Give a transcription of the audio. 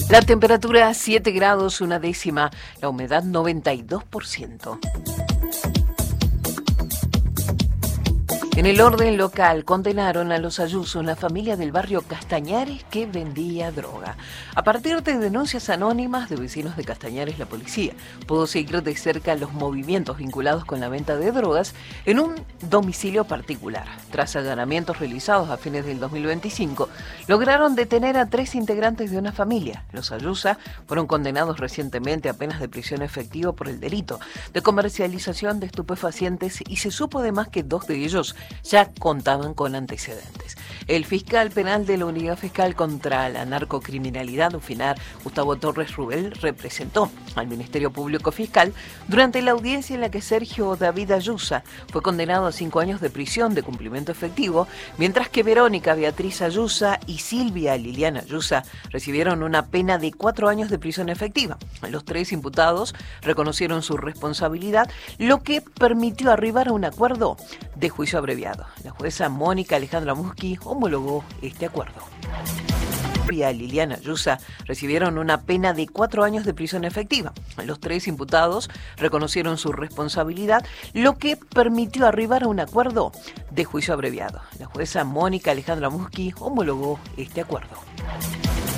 La temperatura 7 grados, una décima, la humedad 92%. En el orden local, condenaron a los Ayuso, la familia del barrio Castañares que vendía droga. A partir de denuncias anónimas de vecinos de Castañares, la policía pudo seguir de cerca los movimientos vinculados con la venta de drogas en un domicilio particular. Tras allanamientos realizados a fines del 2025, lograron detener a 3 integrantes de una familia. Los Ayuso fueron condenados recientemente a penas de prisión efectiva por el delito de comercialización de estupefacientes y se supo además que 2 de ellos ya contaban con antecedentes. El fiscal penal de la Unidad Fiscal contra la Narcocriminalidad, UFINAR, Gustavo Torres Rubel, representó al Ministerio Público Fiscal durante la audiencia en la que Sergio David Ayuso fue condenado a 5 años de prisión de cumplimiento efectivo, mientras que Verónica Beatriz Ayuso y Silvia Liliana Ayuso recibieron una pena de 4 años de prisión efectiva. Los 3 imputados reconocieron su responsabilidad, lo que permitió arribar a un acuerdo de juicio abreviado. La jueza Mónica Alejandra Muschi homologó este acuerdo. Liliana Ayuso recibieron una pena de 4 años de prisión efectiva. Los 3 imputados reconocieron su responsabilidad, lo que permitió arribar a un acuerdo de juicio abreviado. La jueza Mónica Alejandra Muschi homologó este acuerdo.